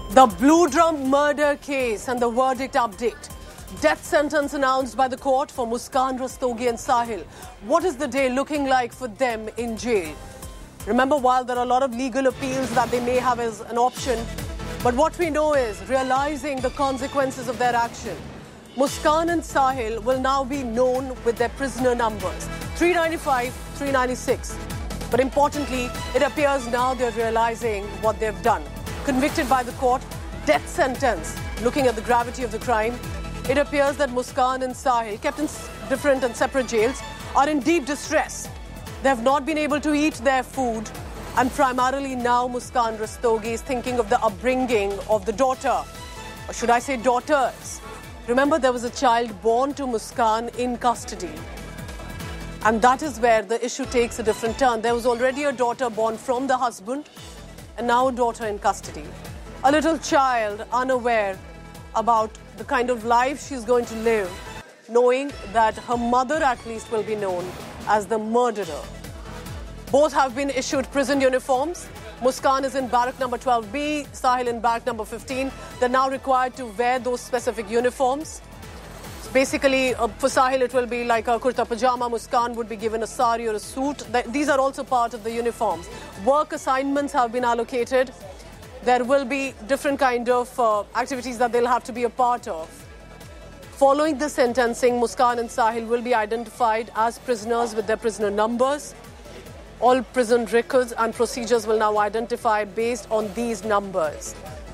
The Blue Drum murder case and the verdict update. Death sentence announced by the court for Muskan Rastogi and Sahil. What is the day looking like for them in jail? Remember, while there are a lot of legal appeals that they may have as an option, but what we know is realizing the consequences of their action. Muskan and Sahil will now be known with their prisoner numbers, 395, 396. But importantly, it appears now they're realizing what they've done. Convicted by the court, death sentence. Looking at the gravity of the crime, it appears that Muskan and Sahil, kept in different and separate jails, are in deep distress. They have not been able to eat their food, and primarily now Muskan Rastogi is thinking of the upbringing of the daughter, or should I say daughters. Remember, there was a child born to Muskan in custody, and that is where the issue takes a different turn. There was already a daughter born from the husband, and now a daughter in custody. A little child unaware about the kind of life she's going to live, knowing that her mother at least will be known as the murderer. Both have been issued prison uniforms. Muskan is in barrack number 12B, Sahil in barrack number 15. They're now required to wear those specific uniforms. Basically, for Sahil, it will be like a kurta pajama. Muskan would be given a sari or a suit. These are also part of the uniforms. Work assignments have been allocated. There will be different kind of activities that they'll have to be a part of. Following the sentencing, Muskan and Sahil will be identified as prisoners with their prisoner numbers. All prison records and procedures will now identify based on these numbers.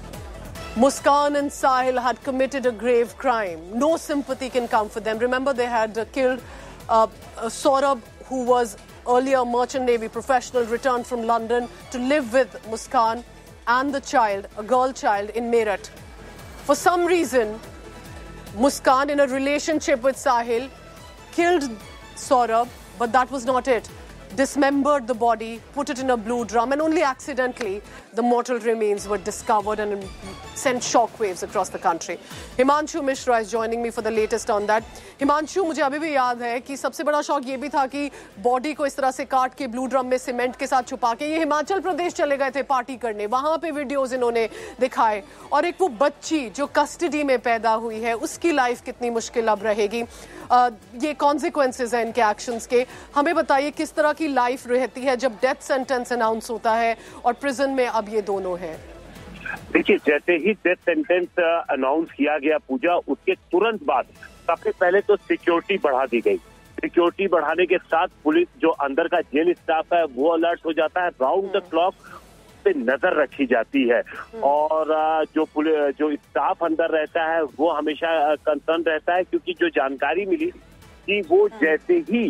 Muskan and Sahil had committed a grave crime. No sympathy can come for them. Remember, they had killed Saurabh, who was earlier a merchant navy professional, returned from London to live with Muskan and the child, a girl child, in Meerut. For some reason, Muskan, in a relationship with Sahil, killed Saurabh, but that was not it. Dismembered the body, put it in a blue drum, and only accidentally the mortal remains were discovered and sent shockwaves across the country. Himanshu Mishra is joining me for the latest on that. Himanshu, मुझे अभी भी याद है कि सबसे बड़ा शौक ये भी था कि बॉडी को इस तरह से काट के ब्लू ड्रम में सीमेंट के साथ छुपा के ये हिमाचल प्रदेश चले गए थे पार्टी करने. वहां पे वीडियोस इन्होंने दिखाए. और एक वो बच्ची जो कस्टडी में पैदा हुई है, उसकी लाइफ कितनी मुश्किल अब रहेगी. ये कॉन्सिक्वेंसेस हैं इनके एक्शंस के. हमें बताइए किस तरह की लाइफ रहती है जब डेथ सेंटेंस अनाउंस होता है और प्रिजन में अब ये दोनों हैं. देखिए, जैसे ही डेथ सेंटेंस अनाउंस किया गया पूजा, उसके तुरंत बाद सबसे पहले तो सिक्योरिटी बढ़ा दी गई. सिक्योरिटी बढ़ाने के साथ पुलिस, जो अंदर का जेल स्टाफ है, वो अलर्ट हो जाता है. राउंड द क्लॉक पे नजर रखी जाती है और जो स्टाफ अंदर रहता है वो हमेशा कंसर्न रहता है, क्योंकि जो जानकारी मिली कि वो जैसे ही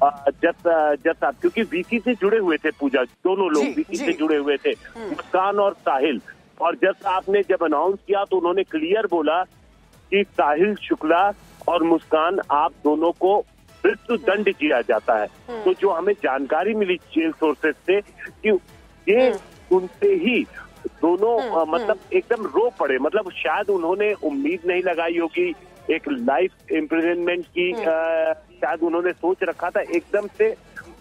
क्योंकि वीसी से जुड़े हुए थे पूजा, दोनों लोग वीसी से जुड़े हुए थे, मुस्कान और साहिल. और जज साहब ने जब अनाउंस किया तो उन्होंने क्लियर बोला कि साहिल शुक्ला और मुस्कान, आप दोनों को मृत्यु दंड दिया जाता है. तो जो हमें जानकारी मिली जेल सोर्सेज से कि ये सुनते ही दोनों मतलब एकदम रो पड़े. मतलब शायद उन्होंने उम्मीद नहीं लगाई होगी एक लाइफ इम्प्रिजनमेंट की, शायद उन्होंने सोच रखा था. एकदम से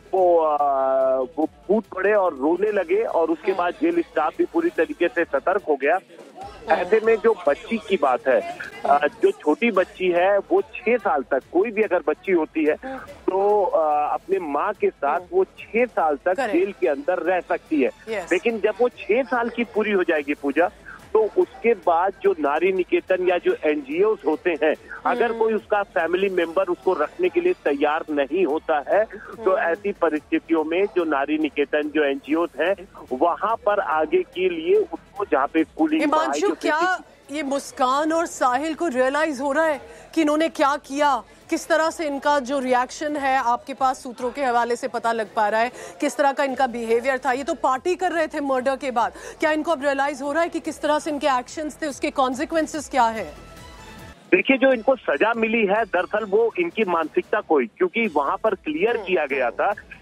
वो फूट पड़े और रोने लगे और उसके बाद जेल स्टाफ भी पूरी तरीके से सतर्क हो गया. ऐसे में जो बच्ची की बात है, जो छोटी बच्ची है, वो 6 साल तक, कोई भी अगर बच्ची होती है तो अपने माँ के साथ वो 6 साल तक जेल के अंदर रह सकती है. लेकिन जब वो 6 साल की पूरी हो जाएगी पूजा, तो उसके बाद जो नारी निकेतन या जो एनजीओ होते हैं, अगर कोई उसका फैमिली मेंबर उसको रखने के लिए तैयार नहीं होता है, तो ऐसी परिस्थितियों में जो नारी निकेतन, जो एनजीओ हैं, वहां पर आगे के लिए उसको, जहाँ पे स्कूलिंग. हिमांशु, क्या ये मुस्कान और साहिल को रियलाइज हो रहा है कि इन्होंने क्या किया? किस तरह से इनका जो रिएक्शन है, आपके पास सूत्रों के हवाले से पता लग पा रहा है किस तरह का इनका बिहेवियर था? ये तो पार्टी कर रहे थे मर्डर के बाद. क्या इनको अब रियलाइज हो रहा है कि किस तरह से इनके एक्शंस थे, उसके कॉन्सिक्वेंसेस क्या है? देखिए, जो इनको सजा मिली है, दरअसल वो इनकी मानसिकता को, क्योंकि वहां पर क्लियर किया गया था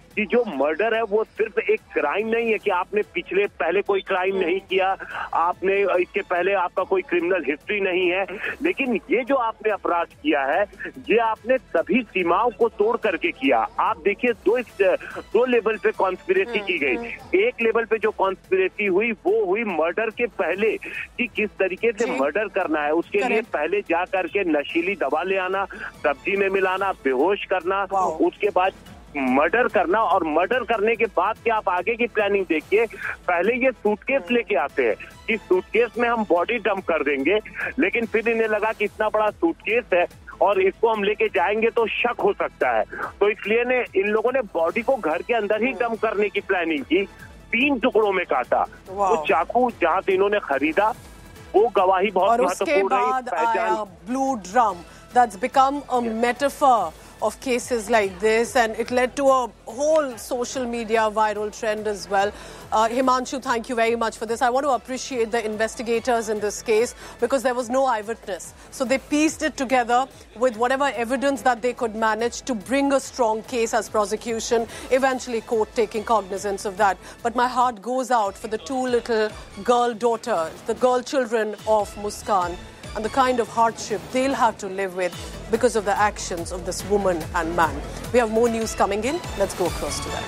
कि जो मर्डर है वो सिर्फ एक क्राइम नहीं है कि आपने पहले कोई क्राइम नहीं किया, आपने इसके पहले आपका कोई क्रिमिनल हिस्ट्री नहीं है, लेकिन ये जो आपने अपराध किया है ये आपने सभी सीमाओं को तोड़ करके किया। आप देखिए दो लेवल पे कॉन्स्पिरेसी की गई। एक लेवल पे जो कॉन्स्पिरेसी हुई वो हुई मर्डर के पहले कि किस तरीके से मर्डर करना है, उसके लिए पहले जा करके नशीली दवा ले आना, सब्जी में मिलाना, बेहोश करना, उसके बाद मर्डर करना, और मर्डर करने के बाद क्या आप आगे की प्लानिंग देखिए। पहले ये सूटकेस लेके आते हैं कि सूटकेस में हम बॉडी डंप कर देंगे, लेकिन फिर इन्हें लगा कि इतना बड़ा सूटकेस है और इसको हम लेके जाएंगे तो शक हो सकता है, तो इसलिए इन लोगों ने बॉडी को घर के अंदर ही डंप करने की प्लानिंग की। 3 टुकड़ों में काटा। वो चाकू जहां से इन्होंने खरीदा वो गवाही बहुत महत्वपूर्ण रही। Blue drum that's become a metaphor of cases like this, and it led to a whole social media viral trend as well. Himanshu, thank you very much for this. I want to appreciate the investigators in this case because there was no eyewitness. So they pieced it together with whatever evidence that they could manage to bring a strong case as prosecution, eventually court taking cognizance of that. But my heart goes out for the 2 little girl daughters, the girl children of Muskan, and the kind of hardship they'll have to live with because of the actions of this woman and man. We have more news coming in. Let's go across to that.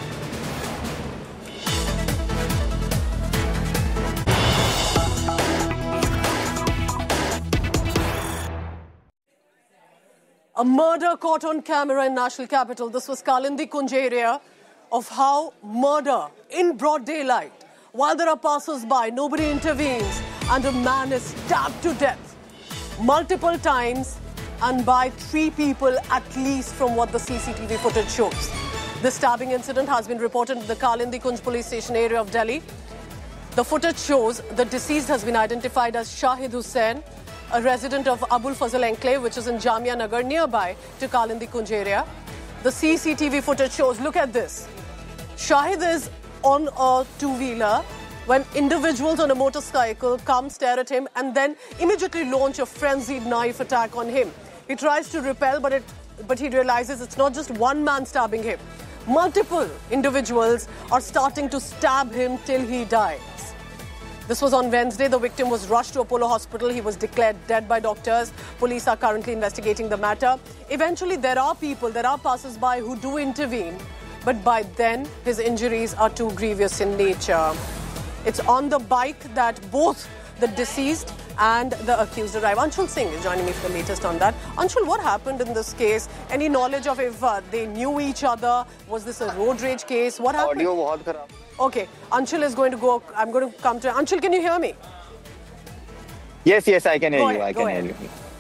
A murder caught on camera in national capital. This was Kalindi Kunj area of how murder in broad daylight, while there are passers-by, nobody intervenes, and a man is stabbed to death multiple times and by 3 people at least from what the CCTV footage shows. The stabbing incident has been reported in the Kalindi Kunj police station area of Delhi. The footage shows the deceased has been identified as Shahid Hussain, a resident of Abul Fazal Enclave, which is in Jamia Nagar, nearby to Kalindi Kunj area. The CCTV footage shows, look at this. Shahid is on a 2-wheeler when individuals on a motorcycle come, stare at him, and then immediately launch a frenzied knife attack on him. He tries to repel, but he realizes it's not just one man stabbing him. Multiple individuals are starting to stab him till he dies. This was on Wednesday. The victim was rushed to Apollo Hospital. He was declared dead by doctors. Police are currently investigating the matter. Eventually, there are passers-by who do intervene, but by then, his injuries are too grievous in nature. It's on the bike that both the deceased and the accused arrive. Anshul Singh is joining me for the latest on that. Anshul, what happened in this case? Any knowledge of if they knew each other? Was this a road rage case? What happened? Audio बहुत खराब. Okay, Anshul is going to go. I'm going to come to Anshul. Can you hear me? Yes, I can hear you. I can hear you.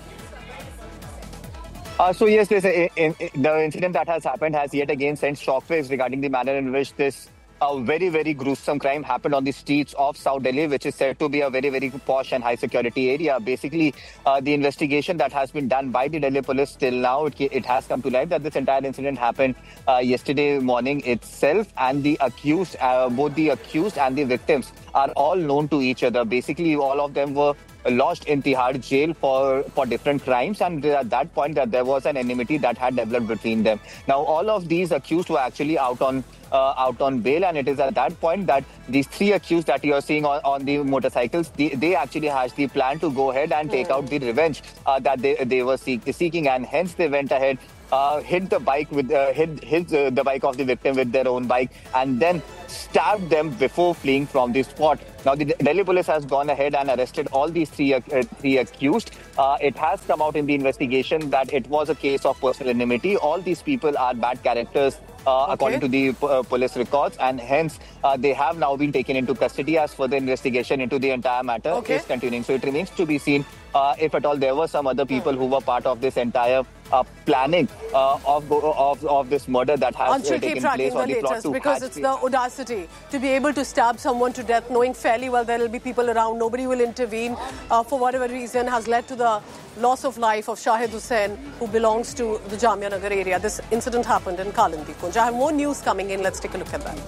So yes, the incident that has happened has yet again sent shockwaves regarding the manner in which this very, very gruesome crime happened on the streets of South Delhi, which is said to be a very, very posh and high security area. Basically, the investigation that has been done by the Delhi police till now, it has come to light that this entire incident happened yesterday morning itself, and the accused, both the accused and the victims are all known to each other. Basically, all of them were lodged in Tihar jail for different crimes, and at that point that there was an enmity that had developed between them. Now, all of these accused were actually out on bail, and it is at that point that these 3 accused that you are seeing on the motorcycles, they actually hatched the plan to go ahead and take out the revenge that they were seeking, and hence they went ahead, hit the bike with hit the bike of the victim with their own bike, and then stabbed them before fleeing from the spot. Now, the Delhi police has gone ahead and arrested all these three accused. It has come out in the investigation that it was a case of personal enmity. All these people are bad characters, according to the police records, and hence they have now been taken into custody as further investigation into the entire matter is continuing. So it remains to be seen if at all there were some other people who were part of this entire planning of this murder that has taken place on the plot. Because it's the audacity to be able to stab someone to death, knowing fairly well there will be people around, nobody will intervene for whatever reason, has led to the loss of life of Shahid Hussain, who belongs to the Jamia Nagar area. This incident happened in Kalindi Kunj. I have more news coming in. Let's take a look at that.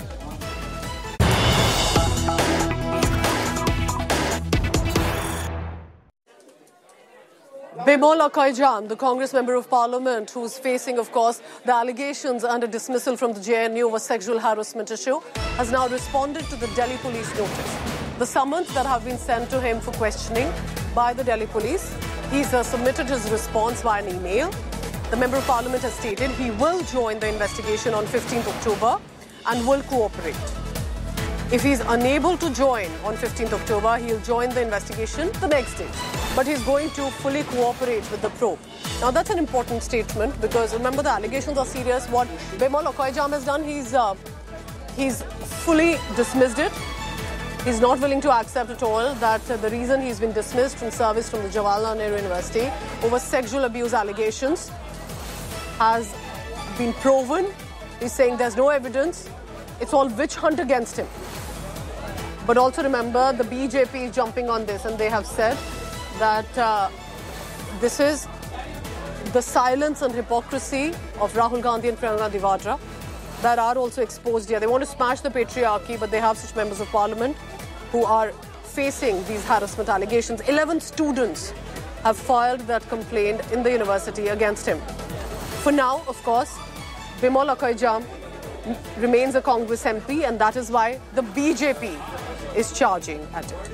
Bimol Akaijam, the Congress Member of Parliament, who's facing, of course, the allegations under dismissal from the JNU over sexual harassment issue, has now responded to the Delhi police notice. The summons that have been sent to him for questioning by the Delhi police, he's submitted his response via an email. The Member of Parliament has stated he will join the investigation on 15th October and will cooperate. If he's unable to join on 15th October, he'll join the investigation the next day. But he's going to fully cooperate with the probe. Now, that's an important statement because, remember, the allegations are serious. What Bimol Akaijam has done, he's fully dismissed it. He's not willing to accept at all that the reason he's been dismissed from service from the Jawaharlal Nehru University over sexual abuse allegations has been proven. He's saying there's no evidence. It's all witch hunt against him. But also remember, the BJP is jumping on this, and they have said that this is the silence and hypocrisy of Rahul Gandhi and Priyanka Gandhi Vadra that are also exposed here. They want to smash the patriarchy, but they have such members of parliament who are facing these harassment allegations. 11 students have filed that complaint in the university against him. For now, of course, Bimol Akaijam remains a Congress MP, and that is why the BJP is charging at it.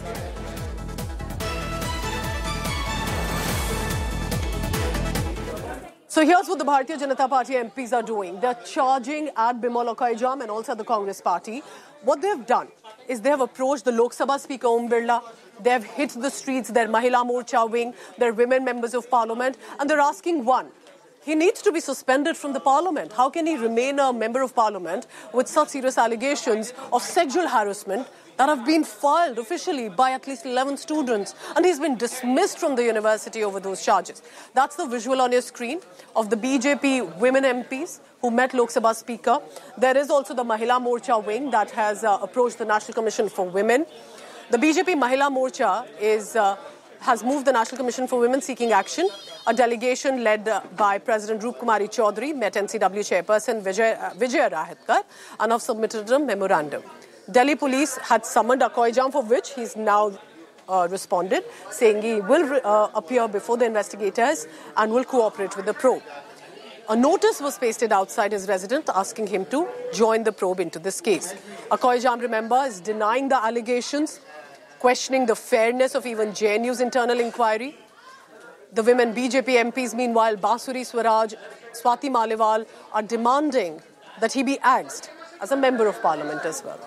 So here's what the Bharatiya Janata Party MPs are doing. They're charging at Bimol Akaijam and also at the Congress Party. What they've done is they have approached the Lok Sabha Speaker Om Birla. They have hit the streets, their Mahila Morcha wing, their women members of parliament, and they're asking one. He needs to be suspended from the parliament. How can he remain a member of parliament with such serious allegations of sexual harassment that have been filed officially by at least 11 students, and he's been dismissed from the university over those charges? That's the visual on your screen of the BJP women MPs who met Lok Sabha Speaker. There is also the Mahila Morcha wing that has approached the National Commission for Women. The BJP Mahila Morcha has moved the National Commission for Women seeking action. A delegation led by President Roop Kumari Chaudhary met NCW chairperson Vijay Rahatkar and have submitted a memorandum. Delhi police had summoned Akaijam, for which he's now responded, saying he will appear before the investigators and will cooperate with the probe. A notice was pasted outside his residence asking him to join the probe into this case. Akaijam, remember, is denying the allegations, questioning the fairness of even JNU's internal inquiry. The women BJP MPs, meanwhile, Basuri Swaraj, Swati Maliwal, are demanding that he be axed as a member of parliament as well.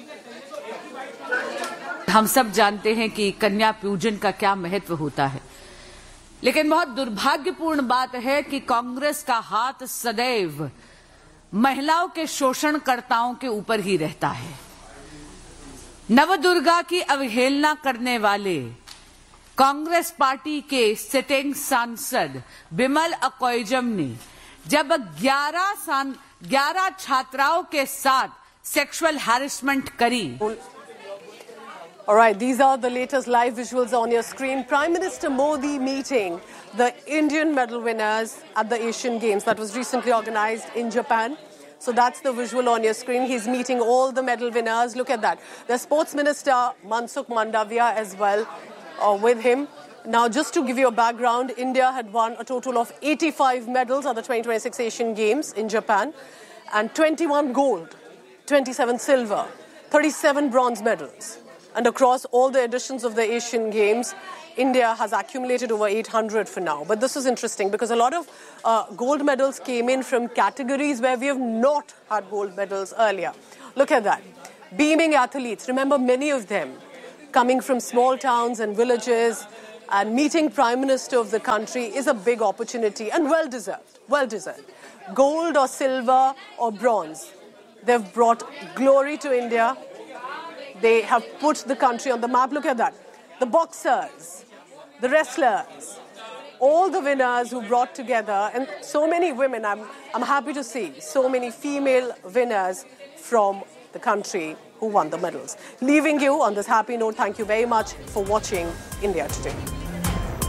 हम सब जानते हैं कि कन्या पूजन का क्या महत्व होता है, लेकिन बहुत दुर्भाग्यपूर्ण बात है कि कांग्रेस का हाथ सदैव महिलाओं के शोषणकर्ताओं के ऊपर ही रहता है। नवदुर्गा की अवहेलना करने वाले कांग्रेस पार्टी के सिटिंग सांसद बिमल अकाइजम ने जब 11 छात्राओं के साथ सेक्सुअल हैरेसमेंट करी। All right, these are the latest live visuals on your screen. Prime Minister Modi meeting the Indian medal winners at the Asian Games that was recently organized in Japan. So that's the visual on your screen. He's meeting all the medal winners. Look at that. The Sports Minister Mansukh Mandavia as well with him. Now, just to give you a background, India had won a total of 85 medals at the 2026 Asian Games in Japan, and 21 gold, 27 silver, 37 bronze medals. And across all the editions of the Asian Games, India has accumulated over 800 for now. But this is interesting because a lot of gold medals came in from categories where we have not had gold medals earlier. Look at that. Beaming athletes, remember many of them coming from small towns and villages, and meeting Prime Minister of the country is a big opportunity and well-deserved, well-deserved. Gold or silver or bronze, they've brought glory to India. They have put the country on the map. Look at that. The boxers, the wrestlers, all the winners who brought together, and so many women. I'm happy to see so many female winners from the country who won the medals. Leaving you on this happy note, thank you very much for watching India Today.